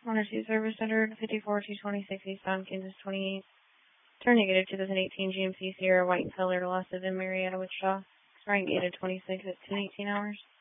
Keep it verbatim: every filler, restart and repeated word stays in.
one oh two Service Center, fifty-four two twenty-six eastbound Kansas twenty-eight. Turn negative twenty eighteen G M C Sierra White and Color loss of in Marietta, Wichita. Expiring eight of twenty-six at ten eighteen hours.